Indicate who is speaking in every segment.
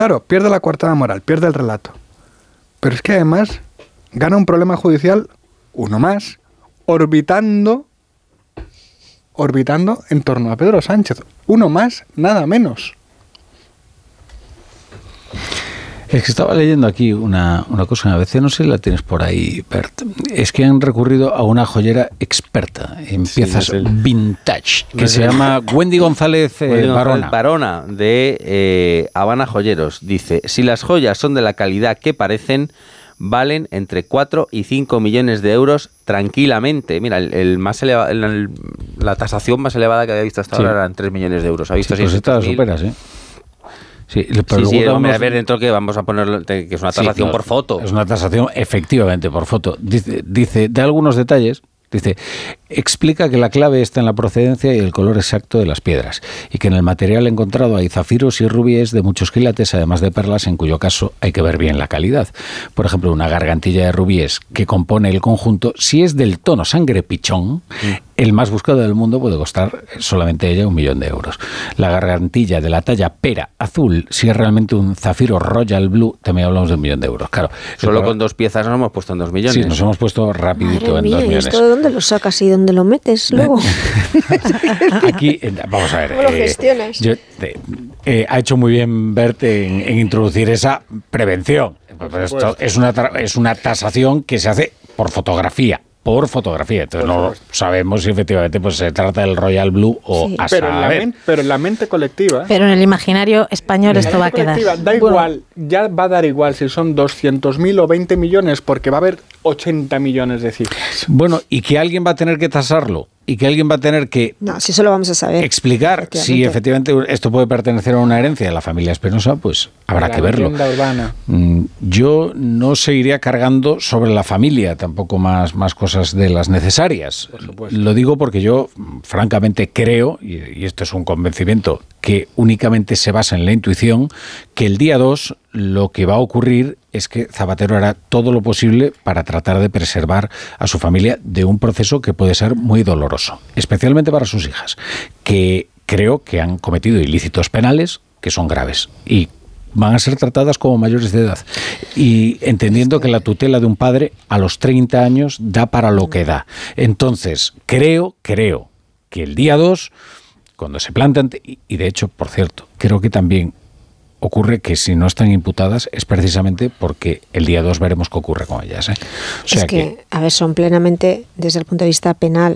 Speaker 1: Claro, pierde la coartada moral, pierde el relato. Pero es que además gana un problema judicial, uno más, orbitando en torno a Pedro Sánchez. Uno más, nada menos.
Speaker 2: Es que estaba leyendo aquí una cosa, a veces no sé si la tienes por ahí, Bert. Es que han recurrido a una joyera experta en piezas vintage, que se llama Wendy González
Speaker 3: Barona, de Habana Joyeros. Dice, si las joyas son de la calidad que parecen, valen entre 4 y 5 millones de euros tranquilamente. Mira, la tasación más elevada que había visto hasta ahora eran 3 millones de euros. ¿Ha visto?
Speaker 2: Sí, pues esta la superas, ¿eh? Sí, pero
Speaker 3: a ver dentro que vamos a poner que es una tasación por foto.
Speaker 2: Es una tasación efectivamente por foto. Dice de algunos detalles. Dice, explica que la clave está en la procedencia y el color exacto de las piedras y que en el material encontrado hay zafiros y rubíes de muchos quilates, además de perlas, en cuyo caso hay que ver bien la calidad. Por ejemplo, una gargantilla de rubíes que compone el conjunto, si es del tono sangre pichón, el más buscado del mundo puede costar solamente ella 1 millón de euros. La gargantilla de la talla pera azul, si es realmente un zafiro Royal Blue, también hablamos de 1 millón de euros. Claro,
Speaker 3: solo con 2 piezas nos hemos puesto en 2 millones.
Speaker 2: Sí, nos hemos puesto rapidito en 2 millones.
Speaker 4: ¿Esto de dónde lo sacas y dónde lo metes luego?
Speaker 2: Aquí, vamos a ver.
Speaker 4: ¿Cómo lo gestionas?
Speaker 2: Ha hecho muy bien Bert en introducir esa prevención. Esto es una tasación que se hace por fotografía. Entonces no sabemos si efectivamente pues se trata del Royal Blue o
Speaker 4: sí.
Speaker 1: Pero en la mente colectiva.
Speaker 5: Pero en el imaginario español esto va a quedar.
Speaker 1: Da igual, ya va a dar igual si son 200.000 o 20 millones, porque va a haber 80 millones de cifras.
Speaker 2: Bueno, y que alguien va a tener que tasarlo. Y que alguien va a tener que
Speaker 4: si eso lo vamos a saber,
Speaker 2: explicar si efectivamente esto puede pertenecer a una herencia de la familia Espinosa, pues habrá que verlo.
Speaker 1: Urbana.
Speaker 2: Yo no seguiría cargando sobre la familia tampoco más cosas de las necesarias. Lo digo porque yo francamente creo, y esto es un convencimiento que únicamente se basa en la intuición, que el día 2 lo que va a ocurrir es que Zapatero hará todo lo posible para tratar de preservar a su familia de un proceso que puede ser muy doloroso, especialmente para sus hijas, que creo que han cometido ilícitos penales que son graves y van a ser tratadas como mayores de edad. Y entendiendo que la tutela de un padre a los 30 años da para lo que da. Entonces, creo que el día 2, cuando se plantan, y de hecho, por cierto, creo que también ocurre que si no están imputadas es precisamente porque el día 2 veremos qué ocurre con ellas. O sea
Speaker 4: a ver, son plenamente, desde el punto de vista penal,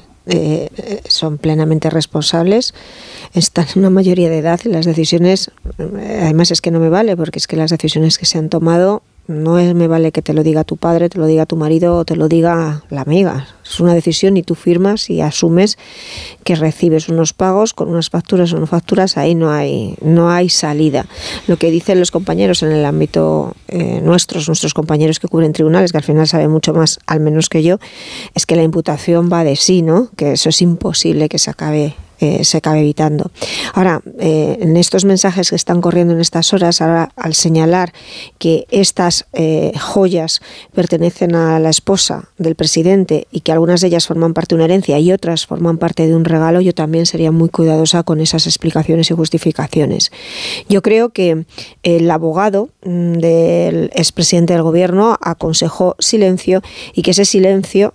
Speaker 4: son plenamente responsables, están en una mayoría de edad y las decisiones, además es que no me vale, porque es que las decisiones que se han tomado no me vale que te lo diga tu padre, te lo diga tu marido o te lo diga la amiga. Es una decisión y tú firmas y asumes que recibes unos pagos con unas facturas o no facturas, ahí no hay salida. Lo que dicen los compañeros en el ámbito nuestros compañeros que cubren tribunales, que al final saben mucho más, al menos que yo, es que la imputación va de sí, ¿no? Que eso es imposible que se acabe evitando. Ahora, en estos mensajes que están corriendo en estas horas, ahora al señalar que estas joyas pertenecen a la esposa del presidente y que algunas de ellas forman parte de una herencia y otras forman parte de un regalo, yo también sería muy cuidadosa con esas explicaciones y justificaciones. Yo creo que el abogado del expresidente del gobierno aconsejó silencio y que ese silencio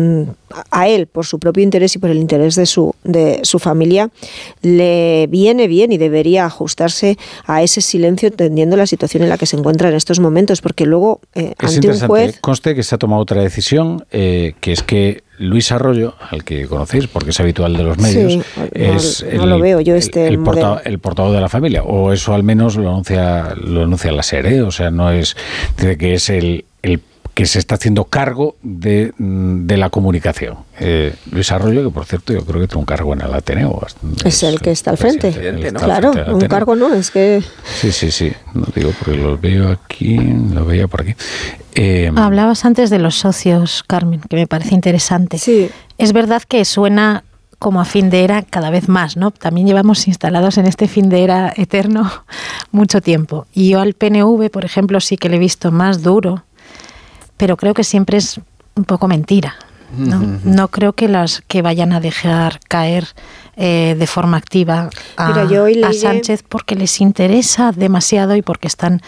Speaker 4: a él, por su propio interés y por el interés de su familia, le viene bien y debería ajustarse a ese silencio entendiendo la situación en la que se encuentra en estos momentos, porque luego ante un juez...
Speaker 2: Conste que se ha tomado otra decisión, que es que Luis Arroyo, al que conocéis porque es habitual de los medios,
Speaker 4: sí,
Speaker 2: es
Speaker 4: lo veo yo
Speaker 2: el portavoz de la familia, o eso al menos lo anuncia la SER, o sea, no es, dice que es el que se está haciendo cargo de la comunicación. Luis Arroyo, que por cierto yo creo que tiene un cargo en el Ateneo.
Speaker 4: Es el que está al frente, ¿no? Claro, un cargo no, es que...
Speaker 2: Sí, no digo porque lo veo aquí, lo veía por aquí.
Speaker 5: Hablabas antes de los socios, Carmen, que me parece interesante.
Speaker 4: Sí.
Speaker 5: Es verdad que suena como a fin de era cada vez más, ¿no? También llevamos instalados en este fin de era eterno mucho tiempo. Y yo al PNV, por ejemplo, sí que le he visto más duro, pero creo que siempre es un poco mentira. No creo que vayan a dejar caer de forma activa a Sánchez porque les interesa demasiado y porque están